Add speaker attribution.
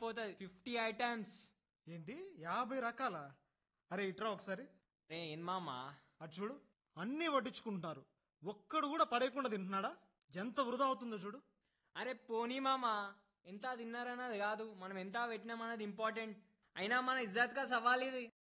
Speaker 1: అయిపోతుంది 50 ఐటమ్స్.
Speaker 2: ఏంటి 50 రకాల? అరే ఇట్రా ఒకసారి.
Speaker 1: రే ఏం మామా?
Speaker 2: అటు చూడు, అన్నీ వడ్డించుకుంటున్నారు, ఒక్కడు కూడా పడేయకుండా తింటున్నాడా? ఎంత వృధా అవుతుందో చూడు.
Speaker 1: అరే పోనీ మామా, ఎంత తిన్నారన్నది కాదు, మనం ఎంత పెట్టినామన్నది ఇంపార్టెంట్. అయినా మన ఇజ్జత్ కా సవాల్ ఇది.